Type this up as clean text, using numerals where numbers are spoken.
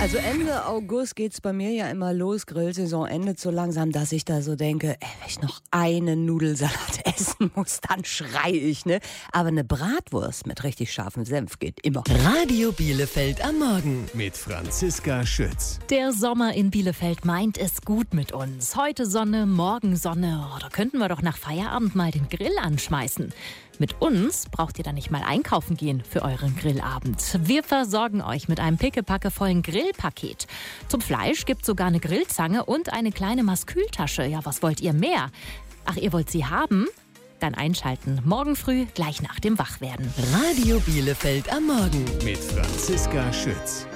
Also Ende August geht's bei mir ja immer los, Grillsaison endet so langsam, dass ich da so denke, wenn ich noch einen Nudelsalat essen muss, dann schrei ich, ne? Aber eine Bratwurst mit richtig scharfem Senf geht immer. Radio Bielefeld am Morgen mit Franziska Schütz. Der Sommer in Bielefeld meint es gut mit uns. Heute Sonne, morgen Sonne. Oh, da könnten wir doch nach Feierabend mal den Grill anschmeißen. Mit uns braucht ihr dann nicht mal einkaufen gehen für euren Grillabend. Wir versorgen euch mit einem pickepackevollen Grillpaket. Zum Fleisch gibt's sogar eine Grillzange und eine kleine Maskültasche. Ja, was wollt ihr mehr? Ach, ihr wollt sie haben? Dann einschalten. Morgen früh, gleich nach dem Wachwerden. Radio Bielefeld am Morgen mit Franziska Schütz.